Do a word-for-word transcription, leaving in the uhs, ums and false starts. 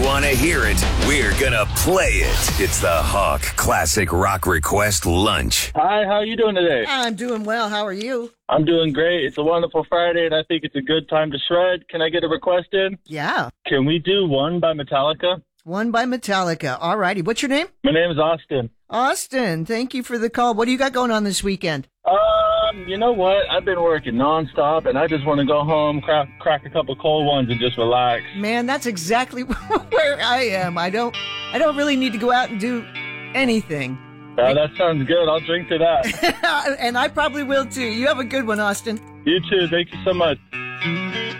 you want to hear it, we're going to play it. It's the Hawk Classic Rock Request Lunch. Hi, how are you doing today? I'm doing well. How are you? I'm doing great. It's a wonderful Friday, and I think it's a good time to shred. Can I get a request in? Yeah. Can we do One by Metallica? One by Metallica. All righty. What's your name? My name is Austin. Austin, thank you for the call. What do you got going on this weekend? Um, you know what? I've been working nonstop, and I just want to go home, crack, crack a couple cold ones, and just relax. Man, that's exactly where I am. I don't, I don't really need to go out and do anything. Uh, that sounds good. I'll drink to that. And I probably will too. You have a good one, Austin. You too. Thank you so much.